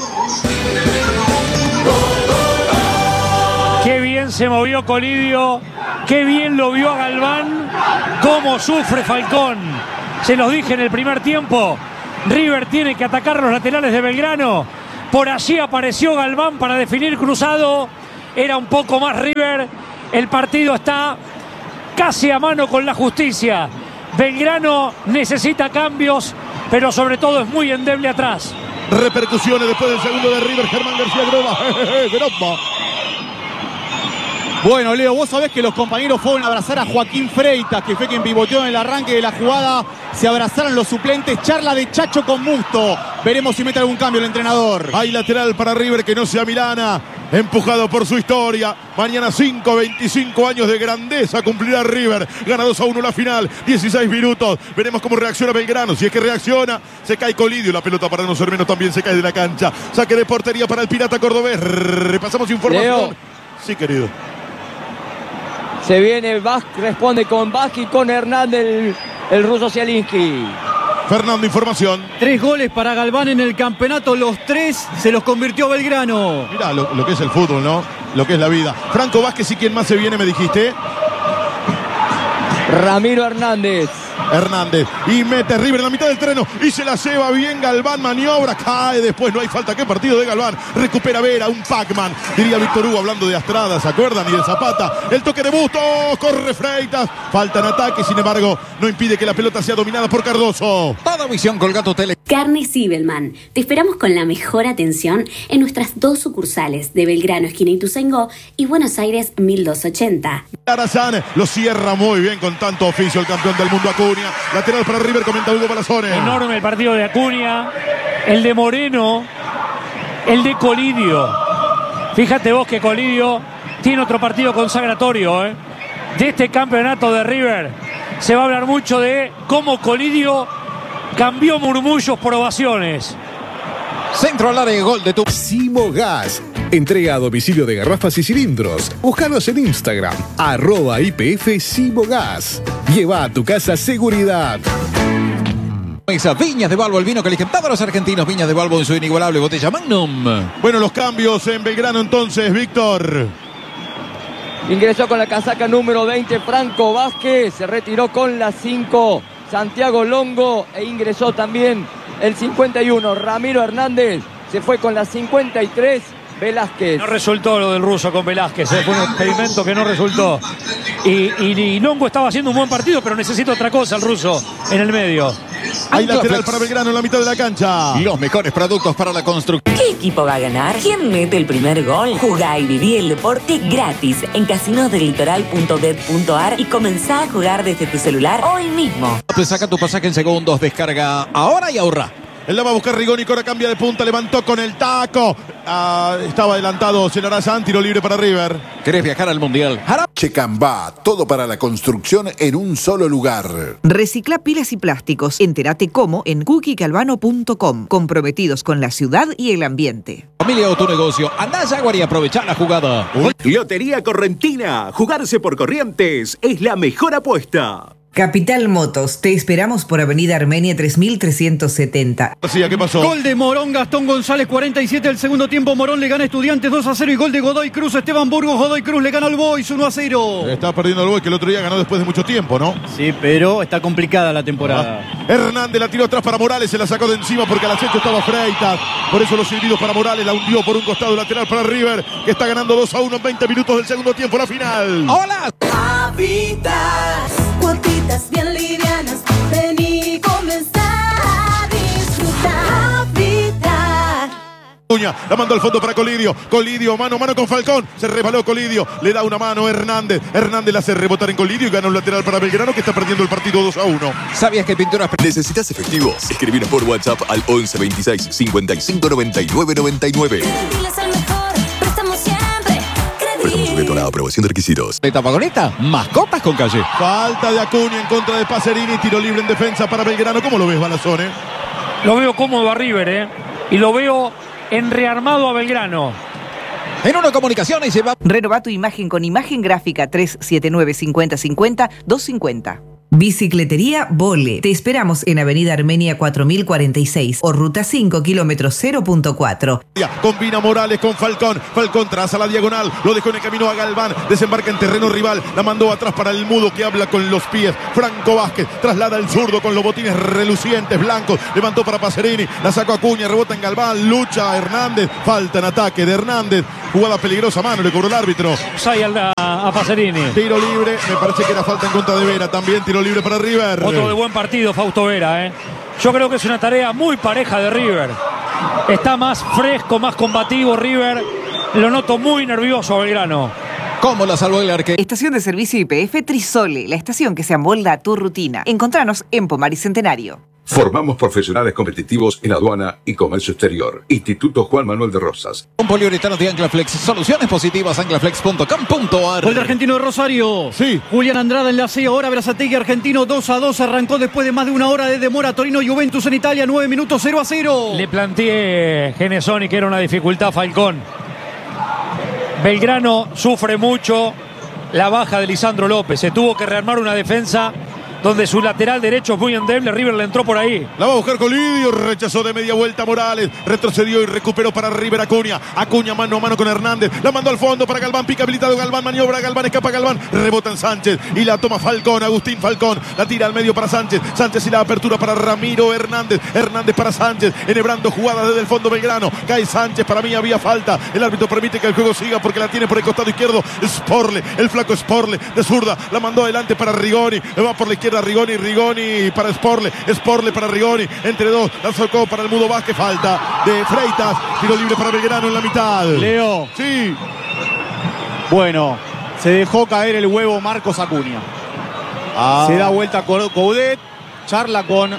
Qué bien se movió Colidio, qué bien lo vio a Galván, cómo sufre Falcón. Se los dije en el primer tiempo, River tiene que atacar los laterales de Belgrano. Por allí apareció Galván para definir cruzado, era un poco más River. El partido está casi a mano con la justicia. Belgrano necesita cambios, pero sobre todo es muy endeble atrás. Repercusiones después del segundo de River, Germán García Groma. Groma. Bueno, Leo, vos sabés que los compañeros fueron a abrazar a Joaquín Freitas, que fue quien pivoteó en el arranque de la jugada. Se abrazaron los suplentes, charla de Chacho con Musto. Veremos si mete algún cambio el entrenador. Hay lateral para River que no sea Milana, empujado por su historia. Mañana cinco, veinticinco años de grandeza cumplirá River. Gana dos a uno la final, dieciséis minutos. Veremos cómo reacciona Belgrano. Si es que reacciona, se cae Colidio. La pelota, para no ser menos, también se cae de la cancha. Saque de portería para el Pirata Cordobés. Repasamos información. Leo. Sí, querido. Se viene Vázquez, responde con Vázquez y con Hernández el, el ruso Zielinski. Fernando, información. Tres goles para Galván en el campeonato, los tres se los convirtió Belgrano. Mirá lo, lo que es el fútbol, ¿no? Lo que es la vida. Franco Vázquez, ¿y quién más se viene, me dijiste? Ramiro Hernández. Hernández, y mete River en la mitad del terreno y se la lleva bien Galván, maniobra, cae después, no hay falta. Qué partido de Galván, recupera Vera, un Pac-Man, diría Víctor Hugo hablando de Astrada, ¿se acuerdan? Y de Zapata, el toque de Bustos, corre Freitas, falta en ataque, sin embargo no impide que la pelota sea dominada por Cardoso. Toda visión Colgato Tele. Carnes Zibelman. Te esperamos con la mejor atención en nuestras dos sucursales de Belgrano, esquina Ituzaingó, y Buenos Aires mil doscientos ochenta. Tarazán lo cierra muy bien con tanto oficio el campeón del mundo Acuña. Lateral para River, comenta Hugo Palazone. Enorme el partido de Acuña, el de Moreno, el de Colidio. Fíjate vos que Colidio tiene otro partido consagratorio, ¿eh? De este campeonato de River. Se va a hablar mucho de cómo Colidio cambió murmullos por ovaciones. Centro al área, gol de tu... Simogas. Entrega a domicilio de garrafas y cilindros. Búscanos en Instagram, arroba I P F Simogas. Lleva a tu casa seguridad. Esa Viñas de Balbo, el vino que eligen todos los argentinos. Viñas de Balbo en su inigualable botella Magnum. Bueno, los cambios en Belgrano entonces, Víctor. Ingresó con la casaca número veinte Franco Vázquez, se retiró con la cinco Santiago Longo e ingresó también el cincuenta y uno Ramiro Hernández, se fue con la cincuenta y tres Velázquez. No resultó lo del ruso con Velázquez, ¿eh? Fue un experimento que no resultó. Y, y, y Longo estaba haciendo un buen partido, pero necesita otra cosa el ruso en el medio. Hay lateral para Belgrano en la mitad de la cancha. Los mejores productos para la construcción. ¿Qué equipo va a ganar? ¿Quién mete el primer gol? Jugá y viví el deporte gratis en casinos del litoral punto bet punto ar y comenzá a jugar desde tu celular hoy mismo. Te saca tu pasaje en segundos, descarga ahora y ahorra. Él la va a buscar Rigoni, Cora cambia de punta, levantó con el taco. Ah, estaba adelantado Celarayán, tiro libre para River. ¿Querés viajar al Mundial? Checambá, todo para la construcción en un solo lugar. Recicla pilas y plásticos. Entérate cómo en cookie calvano punto com. Comprometidos con la ciudad y el ambiente. Familia o tu negocio, andá a Jaguar y aprovechá la jugada. Lotería Correntina. Jugarse por Corrientes es la mejor apuesta. Capital Motos, te esperamos por Avenida Armenia tres mil trescientos setenta. ¿Qué pasó? Gol de Morón, Gastón González, cuarenta y siete del segundo tiempo. Morón le gana a Estudiantes dos a cero y gol de Godoy Cruz, Esteban Burgos. Godoy Cruz le gana al Boys uno a cero. Está perdiendo el Boys, que el otro día ganó después de mucho tiempo, ¿no? Sí, pero está complicada la temporada. Ah. Hernández la tiró atrás para Morales, se la sacó de encima porque al acecho estaba Freitas. Por eso los silbidos para Morales, la hundió por un costado lateral para River, que está ganando dos a uno en veinte minutos del segundo tiempo, la final. ¡Hola! Habitas, cuotitas bien livianas, ven y comenzar. Acuña, la mandó al fondo para Colidio. Colidio, mano a mano con Falcón. Se resbaló Colidio. Le da una mano Hernández. Hernández la hace rebotar en Colidio y gana un lateral para Belgrano que está perdiendo el partido dos a uno. ¿Sabías que Pinturas... ¿Necesitas efectivos? Escribinos por WhatsApp al once veintiséis cincuenta y cinco noventa y nueve noventa y nueve. Préstamo sujeto a la aprobación de requisitos. Etapa bonita, mascotas con calle. Falta de Acuña en contra de Pacerini. Tiro libre en defensa para Belgrano. ¿Cómo lo ves, Balazón? Eh? Lo veo cómodo a River, ¿eh? Y lo veo en rearmado a Belgrano. En una comunicación y se va. Renová tu imagen con imagen gráfica tres siete nueve cinco cero cinco cero dos cinco cero. Bicicletería Vole. Te esperamos en Avenida Armenia cuatro mil cuarenta y seis o Ruta cinco, kilómetro cero punto cuatro. Combina Morales con Falcón. Falcón traza la diagonal. Lo dejó en el camino a Galván. Desembarca en terreno rival. La mandó atrás para el mudo que habla con los pies. Franco Vázquez traslada el zurdo con los botines relucientes blancos. Levantó para Pacerini. La sacó Acuña. Rebota en Galván. Lucha Hernández. Falta en ataque de Hernández. Jugada peligrosa. Mano le cobró el árbitro. Sai a, a Pacerini. Tiro libre. Me parece que era falta en contra de Vera. También tiro libre para River. Otro de buen partido, Fausto Vera. ¿eh? Yo creo que es una tarea muy pareja de River. Está más fresco, más combativo River. Lo noto muy nervioso a Belgrano. ¿Cómo la salvó el arquero? Estación de servicio Y P F Trisole, la estación que se amolda a tu rutina. Encontranos en Pomar y Centenario. Formamos profesionales competitivos en aduana y comercio exterior. Instituto Juan Manuel de Rosas. Un poliuretano de Anclaflex. Soluciones positivas, anclaflex punto com punto ar. Gol de Argentino de Rosario. Sí. Julián Andrada en la C. Ahora Berazategui Argentino dos a dos. Arrancó después de más de una hora de demora. Torino Juventus en Italia. nueve minutos cero a cero. Le planteé Genesoni que era una dificultad Falcón. Belgrano sufre mucho la baja de Lisandro López. Se tuvo que rearmar una defensa donde su lateral derecho es muy endeble. River le entró por ahí. La va a buscar Colidio, rechazó de media vuelta Morales, retrocedió y recuperó para River Acuña. Acuña mano a mano con Hernández, la mandó al fondo para Galván, pica habilitado Galván, maniobra Galván, escapa Galván, rebota en Sánchez y la toma Falcón, Agustín Falcón, la tira al medio para Sánchez, Sánchez y la apertura para Ramiro Hernández, Hernández para Sánchez, enhebrando jugada desde el fondo Belgrano, cae Sánchez, para mí había falta, el árbitro permite que el juego siga porque la tiene por el costado izquierdo Sporle, el flaco Sporle de zurda, la mandó adelante para Rigoni, va por la izquierda Rigoni, Rigoni para Sporle, Sporle para Rigoni, entre dos, la sacó para el Mudo Vázquez, falta de Freitas, tiro libre para Belgrano en la mitad. Leo. Sí. Bueno, se dejó caer el huevo Marcos Acuña. Ah. Se da vuelta con Coudet, charla con...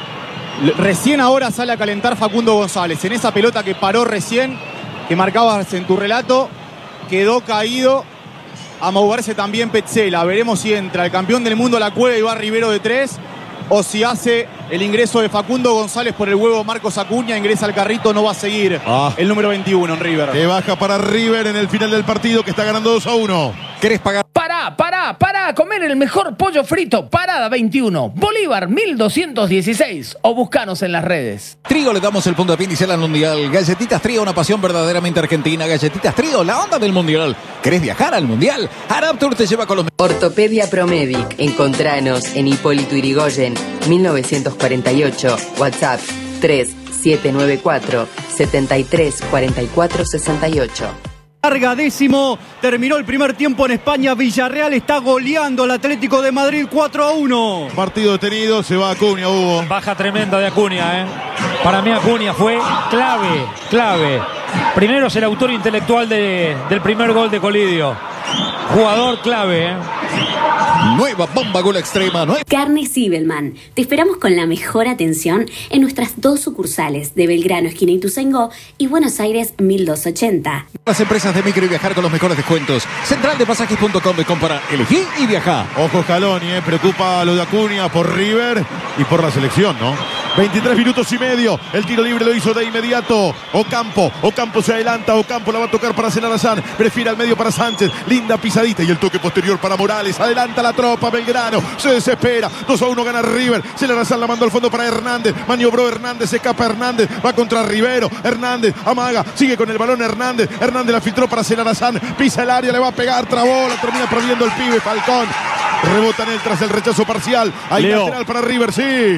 Recién ahora sale a calentar Facundo González. En esa pelota que paró recién, que marcabas en tu relato, quedó caído. A moverse también Petzela. Veremos si entra el campeón del mundo a la cueva y va Rivero de tres. O si hace el ingreso de Facundo González por el huevo Marcos Acuña. Ingresa al carrito, no va a seguir ah. el número veintiuno en River. Que baja para River en el final del partido que está ganando dos a uno. ¿Querés pagar? Pará, pará, pará a comer el mejor pollo frito. Parada veintiuno, Bolívar mil doscientos dieciséis. O buscanos en las redes. Trío le damos el puntapié inicial al Mundial. Galletitas Trío, una pasión verdaderamente argentina. Galletitas Trío, la onda del Mundial. ¿Querés viajar al Mundial? Araptur te lleva con los... Ortopedia Promedic. Encontranos en Hipólito Yrigoyen, mil novecientos cuarenta y ocho. WhatsApp tres siete nueve cuatro siete tres cuatro cuatro seis ocho. Larga décimo, terminó el primer tiempo en España. Villarreal está goleando al Atlético de Madrid cuatro a uno. Partido detenido, se va Acuña, Hugo. Baja tremenda de Acuña, ¿eh? Para mí Acuña fue clave, clave. Primero es el autor intelectual de, del primer gol de Colidio. Jugador clave, ¿eh? Nueva bomba gol extrema. ¿No? Carne Sibelman. Te esperamos con la mejor atención en nuestras dos sucursales de Belgrano, esquina Ituzaingó, y Buenos Aires mil doscientos ochenta. Las empresas de micro y viajar con los mejores descuentos. Central de pasajes punto com de compra. Elegí y viajá. Ojo Scaloni, eh, preocupa lo de Acuña por River y por la selección, ¿no? veintitrés minutos y medio. El tiro libre lo hizo de inmediato Ocampo. Ocampo se adelanta. Ocampo la va a tocar para Senarazán. Prefiere al medio para Sánchez. Linda pisadita y el toque posterior para Morales. Adelanta la tropa Belgrano. Se desespera. dos a uno gana River. Senarazán la mandó al fondo para Hernández. Maniobró Hernández. Se escapa Hernández. Va contra Rivero. Hernández amaga. Sigue con el balón Hernández. Hernández la filtró para Senarazán. Pisa el área. Le va a pegar. Trabó. La termina perdiendo el pibe. Falcón. Rebota en él tras el rechazo parcial. Hay Leo. lateral para River. Sí.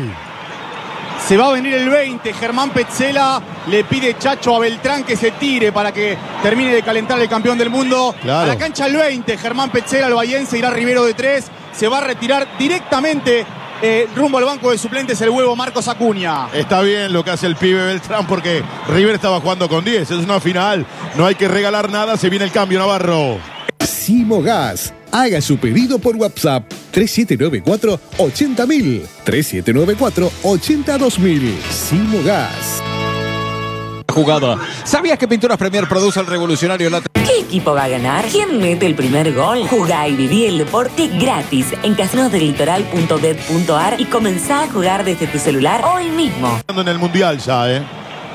Se va a venir el veinte. Germán Petzela le pide Chacho a Beltrán que se tire para que termine de calentar el campeón del mundo. Claro. A la cancha el veinte. Germán Petzela, el bahiense, irá Rivero de tres. Se va a retirar directamente Eh, rumbo al banco de suplentes el huevo Marcos Acuña. Está bien lo que hace el pibe Beltrán porque River estaba jugando con diez. Es una final. No hay que regalar nada. Se viene el cambio, Navarro. Simogas. Haga su pedido por WhatsApp tres siete nueve cuatro ochenta mil. tres siete nueve cuatro ochenta dos mil. Simogas. Jugada. ¿Sabías que Pinturas Premier produce el revolucionario látex? ¿Qué equipo va a ganar? ¿Quién mete el primer gol? Jugá y viví el deporte gratis en casinos del litoral punto bet punto ar y comenzá a jugar desde tu celular hoy mismo. En el Mundial ya, ¿eh?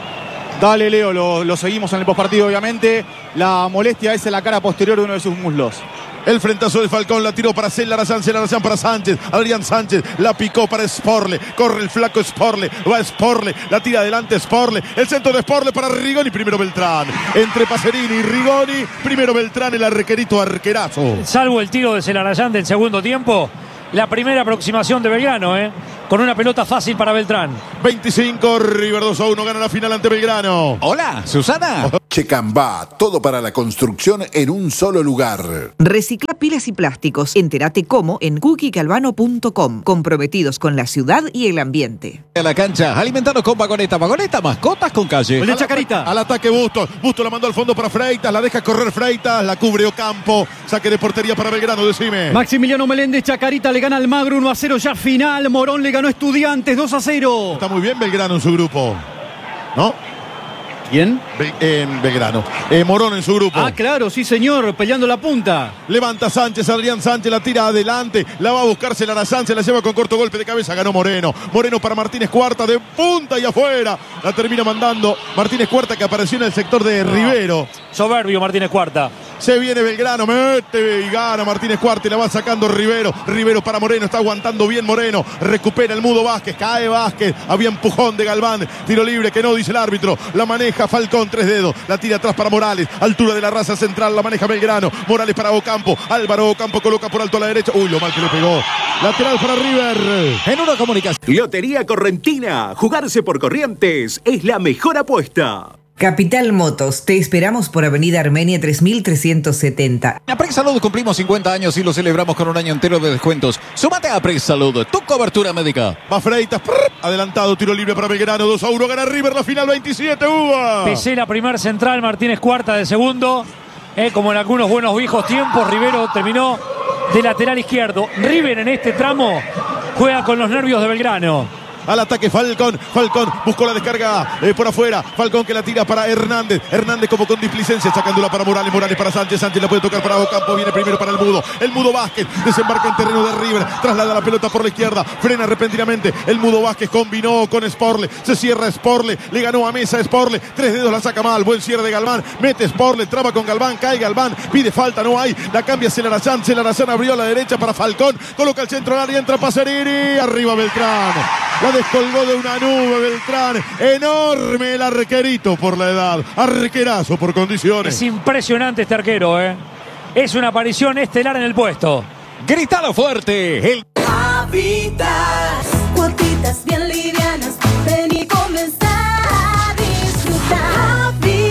Dale, Leo, lo, lo seguimos en el postpartido, obviamente. La molestia es en la cara posterior de uno de sus muslos. El frentazo de Falcón la tiró para Celarayán, Celarayán para Sánchez, Adrián Sánchez la picó para Sporle, corre el flaco Sporle, va Sporle, la tira adelante Sporle, el centro de Sporle para Rigoni, primero Beltrán, entre Pacerini y Rigoni, primero Beltrán, el arquerito arquerazo. Salvo el tiro de Celarayán del segundo tiempo, la primera aproximación de Belgrano, ¿eh? Con una pelota fácil para Beltrán. veinticinco, River dos a uno, gana la final ante Belgrano. Hola, Susana. Checambá, todo para la construcción en un solo lugar. Recicla pilas y plásticos. Entérate cómo en cookie calvano punto com. Comprometidos con la ciudad y el ambiente. A la cancha, alimentanos con vagoneta. Vagoneta, mascotas con calle. El de Chacarita. Al ataque Bustos. Bustos la mandó al fondo para Freitas. La deja correr Freitas. La cubre Ocampo. Saque de portería para Belgrano, decime. Maximiliano Meléndez, Chacarita le gana al Magro uno a cero ya final. Morón le ganó a Estudiantes dos a cero. Está muy bien Belgrano en su grupo, ¿no? ¿Quién? Be en Belgrano. Eh, Morón en su grupo. Ah, claro, sí, señor, peleando la punta. Levanta Sánchez, Adrián Sánchez, la tira adelante, la va a buscar Celarayán, se la lleva con corto golpe de cabeza, ganó Moreno. Moreno para Martínez Cuarta, de punta y afuera. La termina mandando Martínez Cuarta, que apareció en el sector de no. Rivero. Soberbio Martínez Cuarta. Se viene Belgrano, mete y gana Martínez Cuarta y la va sacando Rivero. Rivero para Moreno, está aguantando bien Moreno. Recupera el mudo Vázquez, cae Vázquez. Había empujón de Galván. Tiro libre que no, dice el árbitro. La maneja Falcón, tres dedos. La tira atrás para Morales. Altura de la raza central, la maneja Belgrano. Morales para Ocampo. Álvaro Ocampo coloca por alto a la derecha. Uy, lo mal que le pegó. Lateral para River. En una comunicación. Lotería Correntina. Jugarse por Corrientes es la mejor apuesta. Capital Motos, te esperamos por Avenida Armenia tres mil trescientos setenta. En Presalud cumplimos cincuenta años y lo celebramos con un año entero de descuentos. Súmate a Presalud, tu cobertura médica. Va Freitas, adelantado, tiro libre para Belgrano, dos a uno, gana River la final veintisiete, uva. Pesera primer central, Martínez Cuarta de segundo. Eh, como en algunos buenos viejos tiempos, Rivero terminó de lateral izquierdo. River en este tramo juega con los nervios de Belgrano. Al ataque Falcón, Falcón buscó la descarga eh, por afuera, Falcón que la tira para Hernández, Hernández como con displicencia, sacándola para Morales, Morales para Sánchez, Sánchez la puede tocar para Ocampo, viene primero para el Mudo, el Mudo Vázquez, desembarca en terreno de River, traslada la pelota por la izquierda, frena repentinamente, el Mudo Vázquez combinó con Sporle, se cierra Sporle, le ganó a Mesa Sporle, tres dedos la saca mal, buen cierre de Galván, mete Sporle, traba con Galván, cae Galván, pide falta, no hay, la cambia Celarayán, Celarayán abrió a la derecha para Falcón, coloca el centro al área, entra Pacerini, arriba Beltrán. La descolgó de una nube Beltrán. Enorme el arquerito por la edad. Arquerazo por condiciones. Es impresionante este arquero, ¿eh? Es una aparición estelar en el puesto. Gritalo fuerte. El... Habitas, cuotitas bien livianas. Ven y comenzar a disfrutar.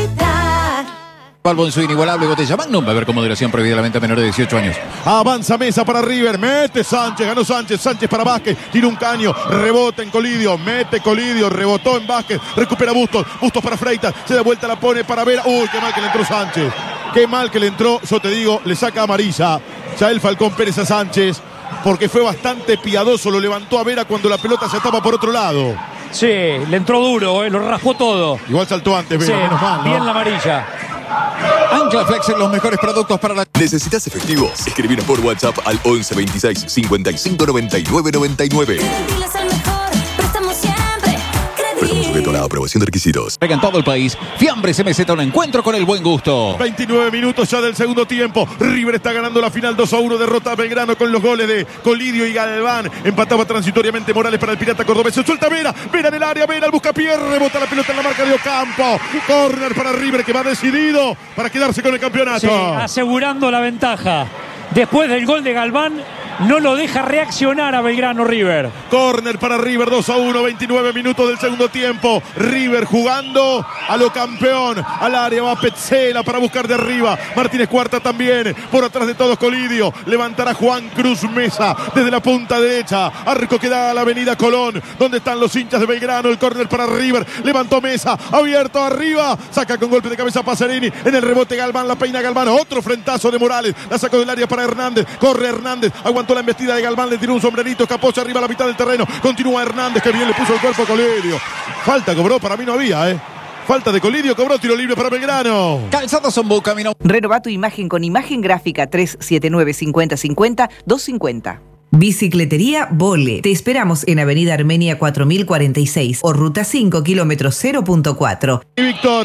Balbo en su inigualable botella Magnum. Beber con moderación, prohibida la venta a menores de dieciocho años. Avanza Mesa para River. Mete Sánchez. Ganó Sánchez. Sánchez para Vázquez. Tira un caño. Rebota en Colidio. Mete Colidio. Rebotó en Vázquez. Recupera Bustos. Bustos para Freitas. Se da vuelta, la pone para Vera. Uy, qué mal que le entró Sánchez. Qué mal que le entró. Yo te digo, le saca amarilla. Ya el Falcón Pérez a Sánchez. Porque fue bastante piadoso. Lo levantó a Vera cuando la pelota se estaba por otro lado. Sí, le entró duro, ¿eh? Lo raspó todo. Igual saltó antes, Vera. Sí, menos mal, ¿no? Bien la amarilla. Ancla Flex en los mejores productos para la... ¿Necesitas efectivos? Escribinos por WhatsApp al once veintiséis cincuenta y cinco noventa y nueve noventa y nueve. Credibiles al mejor, prestamos siempre. Préstamo sujeto a la aprobación de requisitos. Pega en todo el país. Fiambres M Z, un encuentro con el buen gusto. veintinueve minutos ya del segundo tiempo. River está ganando la final dos a uno. Derrota a Belgrano con los goles de Colidio y Galván. Empataba transitoriamente Morales para el Pirata Cordobés. Se suelta Vera. Vera en el área. Vera al buscapié. Rebota la pelota en la marca de Ocampo. Corner para River que va decidido para quedarse con el campeonato. Sí, asegurando la ventaja. después del gol de Galván, no lo deja reaccionar a Belgrano River. Córner para River, dos a uno, veintinueve minutos del segundo tiempo. River jugando a lo campeón. Al área va Petzela para buscar de arriba. Martínez Cuarta también. Por atrás de todos Colidio. Levantará Juan Cruz Mesa desde la punta derecha. Arco que da a la avenida Colón, donde están los hinchas de Belgrano. El córner para River. Levantó Mesa. Abierto arriba. Saca con golpe de cabeza Pacerini. En el rebote Galván. La peina Galván. Otro frentazo de Morales. La sacó del área para Hernández. Corre Hernández. Aguantó la embestida de Galván, le tiró un sombrerito, escapó hacia arriba a la mitad del terreno, continúa Hernández, que bien le puso el cuerpo a Colidio. Falta cobró, para mí no había, ¿eh? Falta de Colidio, cobró tiro libre para Belgrano. Calzados Ombú, camino. Renová tu imagen con imagen gráfica tres siete nueve, cinco cero cinco cero, dos cinco cero. Bicicletería Vole. Te esperamos en Avenida Armenia cuatro mil cuarenta y seis o Ruta cinco, kilómetro cero punto cuatro. Y Víctor.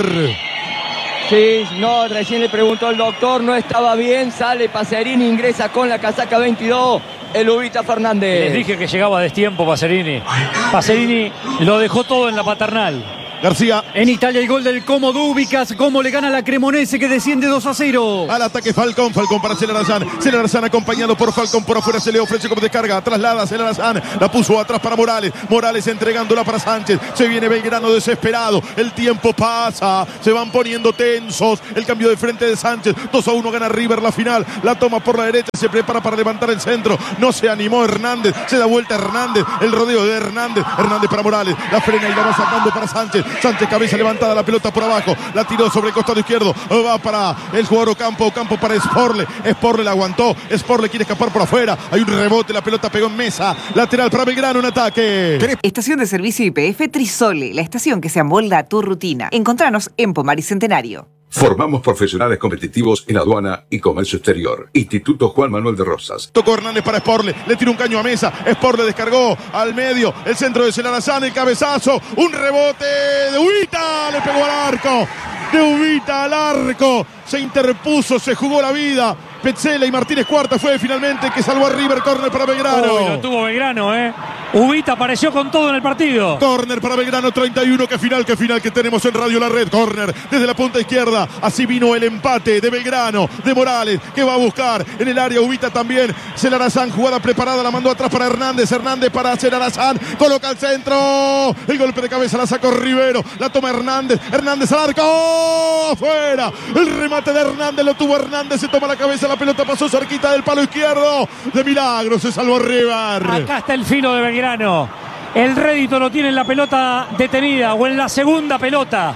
Sí, no, recién le preguntó el doctor, no estaba bien, sale Pacerini, ingresa con la casaca veintidós, el Ubita Fernández. Les dije que llegaba a destiempo Pacerini. Pacerini lo dejó todo en la paternal. García. En Italia el gol del Como Dúbicas, como le gana la Cremonese que desciende dos a cero. Al ataque Falcón, Falcón para Celarazán. Celarazán acompañado por Falcón, por afuera se le ofrece como descarga, traslada Celarazán, la puso atrás para Morales. Morales entregándola para Sánchez. Se viene Belgrano desesperado. El tiempo pasa, se van poniendo tensos. El cambio de frente de Sánchez. dos a uno gana River la final. La toma por la derecha, se prepara para levantar el centro. No se animó Hernández, se da vuelta Hernández. El rodeo de Hernández. Hernández para Morales. La frena y la va sacando para Sánchez. Sánchez, cabeza levantada, la pelota por abajo, la tiró sobre el costado izquierdo, va para el jugador Ocampo, Ocampo para Sporle, Sporle la aguantó, Sporle quiere escapar por afuera, hay un rebote, la pelota pegó en Mesa, lateral para Belgrano, un ataque. Estación de servicio I P F Trisole, la estación que se amolda a tu rutina. Encontranos en Pomar y Centenario. Formamos profesionales competitivos en aduana y comercio exterior. Instituto Juan Manuel de Rosas. Tocó Hernández para Sporle, le tiró un caño a Mesa, Sporle descargó al medio, el centro de Celarazán, el cabezazo, un rebote de Ubita, le pegó al arco, de Ubita al arco, se interpuso, se jugó la vida. Petzela y Martínez Cuarta fue finalmente que salvó a River. Córner para Belgrano. Uy, lo tuvo Belgrano, ¿eh? Ubita apareció con todo en el partido. Córner para Belgrano, treinta y uno. Qué final, qué final que tenemos en Radio La Red. Córner desde la punta izquierda. Así vino el empate de Belgrano, de Morales, que va a buscar en el área. Ubita también. Celarazán, jugada preparada, la mandó atrás para Hernández. Hernández para Celarazán. Coloca el centro. El golpe de cabeza la sacó Rivero. La toma Hernández. Hernández al arco. ¡Oh! Afuera. El remate de Hernández lo tuvo Hernández. Se toma la cabeza. La pelota pasó cerquita del palo izquierdo. De milagro se salvó River. Acá está el filo de Belgrano. El rédito lo tiene en la pelota detenida o en la segunda pelota.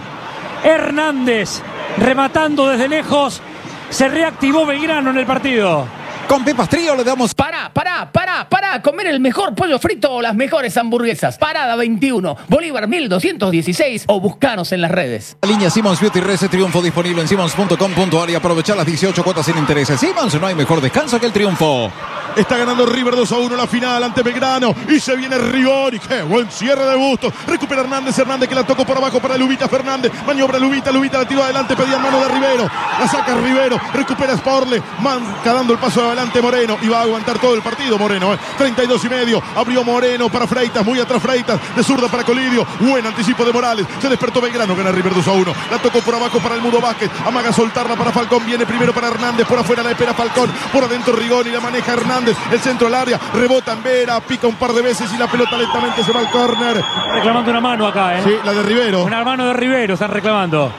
Hernández rematando desde lejos. Se reactivó Belgrano en el partido. Con Pepas Trío le damos... Pará, pará, pará, pará. Comer el mejor pollo frito o las mejores hamburguesas. Parada veintiuno, Bolívar mil doscientos dieciséis o buscanos en las redes. La línea Simmons Beauty Rese Triunfo disponible en simmons punto com punto ar y aprovechar las dieciocho cuotas sin intereses. Simmons, no hay mejor descanso que el triunfo. Está ganando River dos a uno la final ante Belgrano. Y se viene Rigoni. Qué buen cierre de Bustos. Recupera Hernández. Hernández que la tocó por abajo para Lubita Fernández. Maniobra Lubita. Lubita la tiró adelante. Pedía mano de Rivero. La saca Rivero. Recupera Sporle. Manca dando el paso adelante Moreno. Y va a aguantar todo el partido Moreno. ¿eh? treinta y dos y medio. Abrió Moreno para Freitas. Muy atrás Freitas. De zurda para Colidio. Buen anticipo de Morales. Se despertó Belgrano. Gana River dos a uno. La tocó por abajo para el Mudo Vázquez. Amaga soltarla para Falcón. Viene primero para Hernández. Por afuera la espera Falcón. Por adentro Rigoni. La maneja Hernández. El centro al área. Rebota en Vera. Pica un par de veces y la pelota lentamente se va al córner. Reclamando una mano acá, ¿eh? Sí, la de Rivero. Una mano de Rivero están reclamando.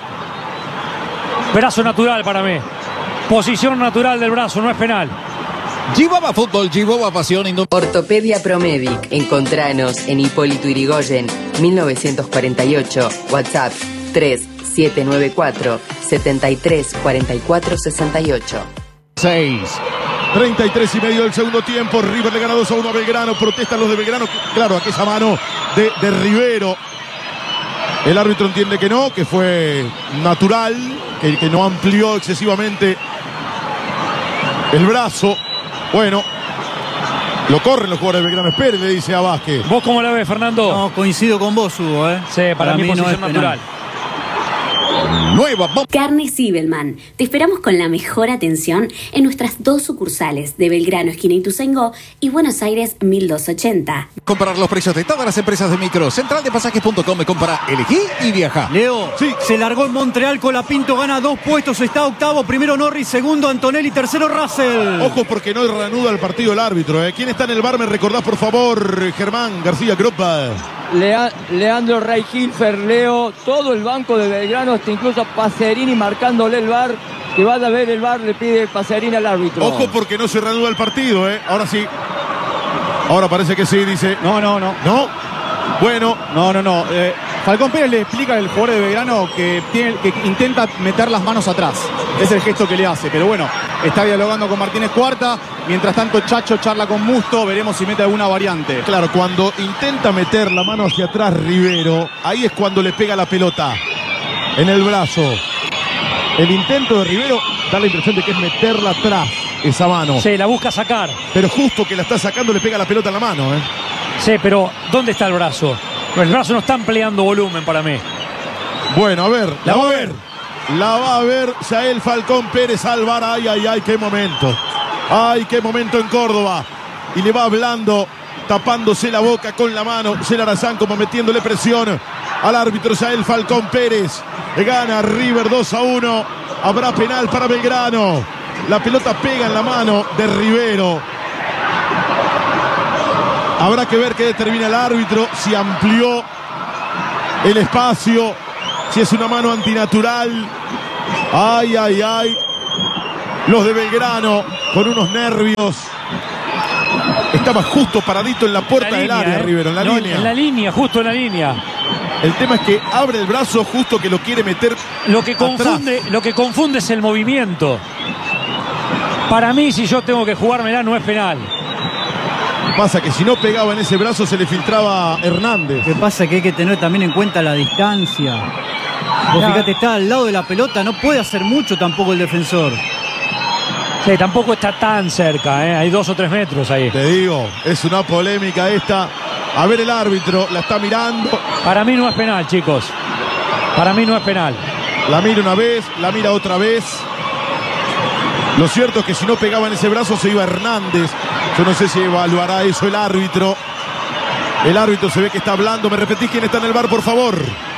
Brazo natural para mí. Posición natural del brazo, no es penal. Gibaba Fútbol, Gibaba Pasión. Ortopedia Promedic. Encontranos en Hipólito Yrigoyen, mil novecientos cuarenta y ocho. WhatsApp tres siete nueve cuatro, siete tres cuatro cuatro seis ocho. seis. treinta y tres y medio del segundo tiempo. River le gana dos a uno a Belgrano. Protestan los de Belgrano. Claro, aquella mano de, de Rivero. El árbitro entiende que no, que fue natural, que, que no amplió excesivamente el brazo. Bueno, lo corren los jugadores de Belgrano. Espere, le dice a Vázquez. ¿Vos cómo la ves, Fernando? No, coincido con vos, Hugo. ¿eh? Sí, para, para mí, mí posición no natural. Nueva bomba. Carne Sibelman. Te esperamos con la mejor atención en nuestras dos sucursales de Belgrano, esquina Ituzaingó, y Buenos Aires mil doscientos ochenta. Comparar los precios de todas las empresas de micro. Central de pasajes punto com. Compara, elegí y viaja. Leo, sí. Se largó en Montreal. Colapinto gana dos puestos. Está octavo. Primero Norris. Segundo Antonelli. Tercero Russell. Ojo porque no reanuda el partido el árbitro. ¿eh? ¿Quién está en el bar? Me recordás, por favor, Germán García Gropa. Lea- Leandro Reihilfer, Leo, todo el banco de Belgrano, hasta incluso Pacerini marcándole el bar. Que vaya a ver el bar, le pide Pacerini al árbitro. Ojo porque no se reanuda el partido, ¿eh? Ahora sí. Ahora parece que sí, dice. No, no, no. ¿No? Bueno. No, no, no. Eh, Falcón Pérez le explica al jugador de Belgrano que, tiene, que intenta meter las manos atrás. Es el gesto que le hace. Pero bueno, está dialogando con Martínez Cuarta. Mientras tanto, Chacho charla con Musto. Veremos si mete alguna variante. Claro, cuando intenta meter la mano hacia atrás Rivero, ahí es cuando le pega la pelota en el brazo. El intento de Rivero da la impresión de que es meterla atrás, esa mano. Sí, la busca sacar. Pero justo que la está sacando le pega la pelota en la mano, ¿eh? Sí, pero ¿dónde está el brazo? El brazo no está ampliando volumen para mí. Bueno, a ver, la va a ver. La va a ver Yael Falcón Pérez Alvar. Ay, ay, ay, qué momento. Ay, qué momento en Córdoba. Y le va hablando, tapándose la boca con la mano. Celarazán como metiéndole presión al árbitro Yael Falcón Pérez. Gana River dos a uno. Habrá penal para Belgrano. La pelota pega en la mano de Rivero. Habrá que ver qué determina el árbitro. Si amplió el espacio. Si es una mano antinatural. Ay, ay, ay. Los de Belgrano con unos nervios. Estaba justo paradito en la puerta la del línea, área, ¿eh? Rivero, en la no, línea. En la línea, justo en la línea. El tema es que abre el brazo justo que lo quiere meter. Lo que confunde, lo que confunde es el movimiento. Para mí, si yo tengo que jugármela, no es penal. Pasa que si no pegaba en ese brazo se le filtraba Hernández. ¿Qué pasa? Que hay que tener también en cuenta la distancia. Vos Ya. fíjate, está al lado de la pelota, no puede hacer mucho tampoco el defensor. Sí, tampoco está tan cerca, ¿eh? Hay dos o tres metros ahí. Te digo, es una polémica esta. A ver el árbitro, la está mirando. Para mí no es penal, chicos. Para mí no es penal. La mira una vez, la mira otra vez. Lo cierto es que si no pegaba en ese brazo se iba Hernández. Yo no sé si evaluará eso el árbitro. El árbitro se ve que está hablando. ¿Me repetís quién está en el bar, por favor?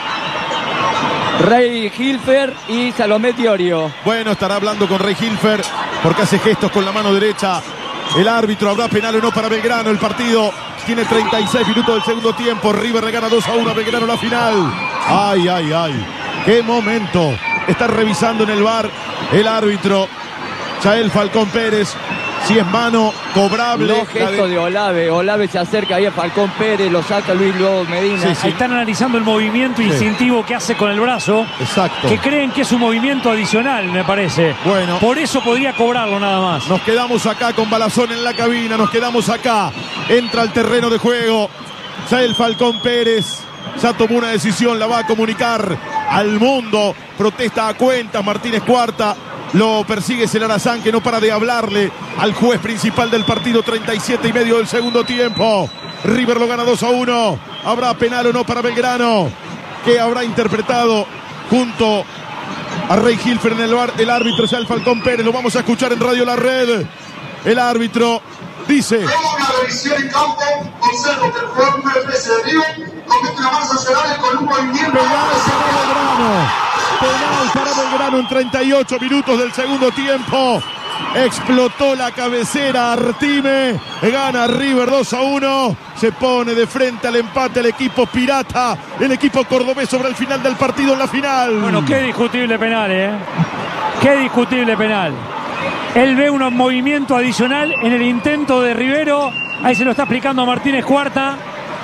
Reihilfer y Salomé Diorio. Bueno, estará hablando con Reihilfer porque hace gestos con la mano derecha. El árbitro, ¿habrá penal o no para Belgrano? El partido tiene treinta y seis minutos del segundo tiempo. River le gana dos a uno a Belgrano la final. Ay, ay, ay. Qué momento. Está revisando en el bar el árbitro Yael Falcón Pérez. Si es mano cobrable. Los gestos de... de Olave. Olave se acerca ahí a Falcón Pérez, lo saca Luis Lobo Medina. Sí, sí. Están analizando el movimiento sí. instintivo que hace con el brazo. Exacto. Que creen que es un movimiento adicional, me parece. Bueno. Por eso podría cobrarlo nada más. Nos quedamos acá con Balazón en la cabina. Nos quedamos acá. Entra al terreno de juego Yael Falcón Pérez. Ya tomó una decisión, la va a comunicar al mundo. Protesta a cuentas Martínez Cuarta. Lo persigue Celarazán, que no para de hablarle al juez principal del partido. Treinta y siete y medio del segundo tiempo. River lo gana dos a uno. ¿Habrá penal o no para Belgrano? ¿Qué habrá interpretado junto a Reihilfer en el bar el árbitro Yael Falcón Pérez? Lo vamos a escuchar en Radio La Red. El árbitro dice: luego una revisión en campo, observo que el jugador número trece de Río comete una mano sancionable con un movimiento. Penal para Belgrano. Penal para Belgrano en treinta y ocho minutos del segundo tiempo. Explotó la cabecera Artime. Gana River dos a uno. Se pone de frente al empate el equipo pirata. El equipo cordobés sobre el final del partido en la final. Bueno, qué discutible penal, ¿eh? Qué discutible penal. Él ve un movimiento adicional en el intento de Rivero. Ahí se lo está explicando a Martínez Cuarta.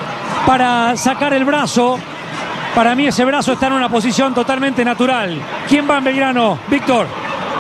Para sacar el brazo. Para mí ese brazo está en una posición totalmente natural. ¿Quién va en Belgrano? Víctor.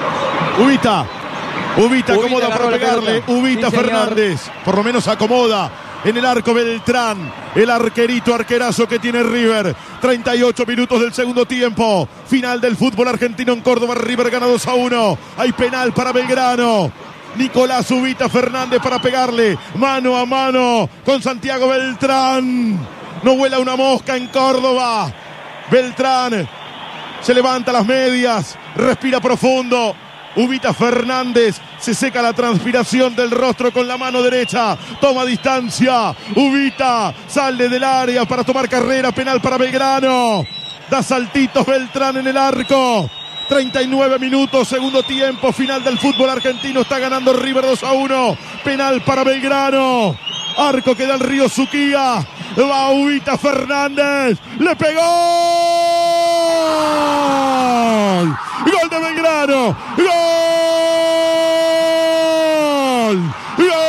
Ubita. Ubita acomoda Ubita para pegarle. Ubita sí, Fernández. Por lo menos acomoda en el arco Beltrán. El arquerito arquerazo que tiene River. treinta y ocho minutos del segundo tiempo. Final del fútbol argentino en Córdoba. River gana dos a uno. Hay penal para Belgrano. Nicolás Ubita Fernández para pegarle. Mano a mano con Santiago Beltrán. No vuela una mosca en Córdoba. Beltrán Se levanta las medias. Respira profundo. Ubita Fernández. Se seca la transpiración del rostro con la mano derecha. Toma distancia. Ubita. Sale del área para tomar carrera. Penal para Belgrano. Da saltitos Beltrán en el arco. treinta y nueve minutos, segundo tiempo, final del fútbol argentino. Está ganando River dos a uno. Penal para Belgrano. Arco que da el Río Suquía. Va Ubita Fernández. Le pegó. Gol de Belgrano. Gol. Gol.